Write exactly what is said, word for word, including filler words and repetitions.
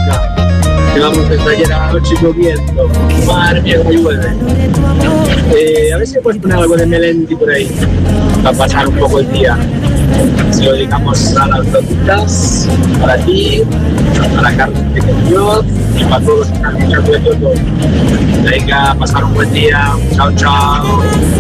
Mallorca. Llevamos desde ayer a la noche lloviendo. Madre mía, cómo llueve. Eh, a ver si puedes poner algo de Melendi por ahí, para pasar un poco el día. Se lo dedicamos a las dotitas, para ti, a la Carlos Pequeño y para todos los que están escuchando esto. Venga, pasar un buen día. Chao, chao.